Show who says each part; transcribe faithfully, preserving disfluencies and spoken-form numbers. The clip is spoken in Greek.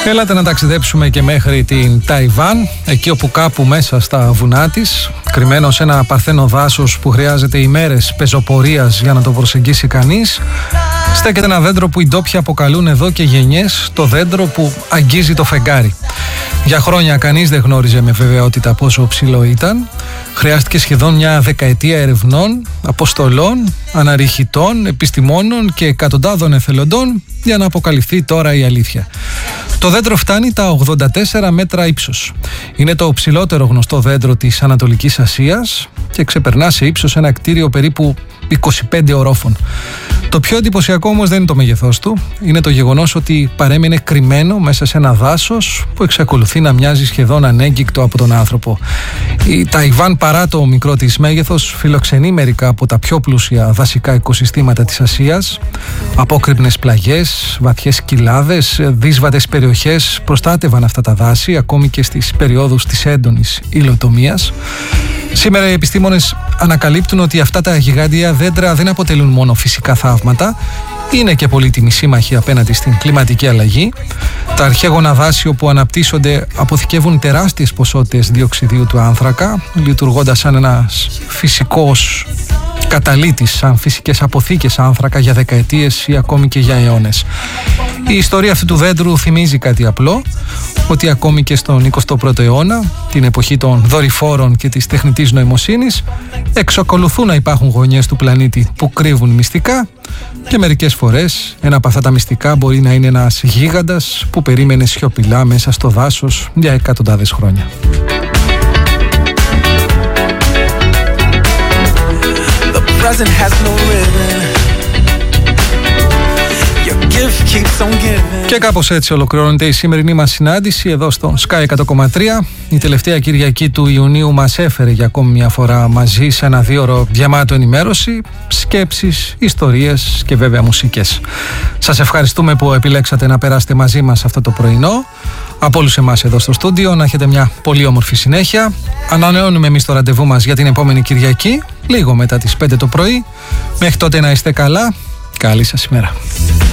Speaker 1: Έλατε να ταξιδέψουμε και μέχρι την Ταϊβάν, εκεί όπου κάπου μέσα στα βουνά της, κρυμμένο σε ένα παρθένο δάσος που χρειάζεται ημέρες πεζοπορίας για να το προσεγγίσει κανείς, στέκεται ένα δέντρο που οι ντόπιοι αποκαλούν εδώ και γενιές το δέντρο που αγγίζει το φεγγάρι. Για χρόνια κανείς δεν γνώριζε με βεβαιότητα πόσο ψηλό ήταν. Χρειάστηκε σχεδόν μια δεκαετία ερευνών, αποστολών, αναρριχητών, επιστημόνων και εκατοντάδων εθελοντών για να αποκαλυφθεί τώρα η αλήθεια. Το δέντρο φτάνει τα ογδόντα τέσσερα μέτρα ύψος. Είναι το ψηλότερο γνωστό δέντρο της Ανατολικής Ασίας και ξεπερνά σε ύψος ένα κτίριο περίπου είκοσι πέντε ορόφων. Το πιο εντυπωσιακό όμως δεν είναι το μέγεθός του, είναι το γεγονός ότι παρέμεινε κρυμμένο μέσα σε ένα δάσος που εξακολουθεί να μοιάζει σχεδόν ανέγγικτο από τον άνθρωπο. Η Ταϊβάν, παρά το μικρό της μέγεθος, φιλοξενεί μερικά από τα πιο πλούσια δασικά οικοσυστήματα της Ασίας. Απόκρημνες πλαγιές, βαθιές κοιλάδες, δύσβατες περιοχές προστάτευαν αυτά τα δάση ακόμη και στις περιόδους της έντονης υλοτομίας. Σήμερα οι επιστήμονες ανακαλύπτουν ότι αυτά τα γιγάντια δέντρα δεν αποτελούν μόνο φυσικά θαύματα, είναι και πολύτιμοι σύμμαχοι απέναντι στην κλιματική αλλαγή. Τα αρχαίγωνα δάση όπου αναπτύσσονται αποθηκεύουν τεράστιες ποσότητες διοξιδίου του άνθρακα, λειτουργώντας σαν ένας φυσικός καταλύτης, σαν φυσικές αποθήκες άνθρακα για δεκαετίες ή ακόμη και για αιώνες. Η ιστορία αυτού του δέντρου θυμίζει κάτι απλό, ότι ακόμη και στον εικοστό πρώτο αιώνα, την εποχή των δορυφόρων και της τεχνητής νοημοσύνης, εξακολουθούν να υπάρχουν γωνιές του πλανήτη που κρύβουν μυστικά και μερικές φορές ένα από αυτά τα μυστικά μπορεί να είναι ένας γίγαντας που περίμενε σιωπηλά μέσα στο δάσος για εκατοντάδες χρόνια. Και κάπως έτσι ολοκληρώνεται η σημερινή μας συνάντηση εδώ στο Sky εκατό κόμμα τρία. Η τελευταία Κυριακή του Ιουνίου μας έφερε για ακόμη μια φορά μαζί σε ένα δίωρο γεμάτο ενημέρωση, σκέψεις, ιστορίες και βέβαια μουσικές. Σας ευχαριστούμε που επιλέξατε να περάσετε μαζί μας αυτό το πρωινό. Από όλους εμάς εδώ στο στούντιο να έχετε μια πολύ όμορφη συνέχεια. Ανανεώνουμε εμείς το ραντεβού μας για την επόμενη Κυριακή, λίγο μετά τις πέντε το πρωί. Μέχρι τότε να είστε καλά. Καλή σας ημέρα.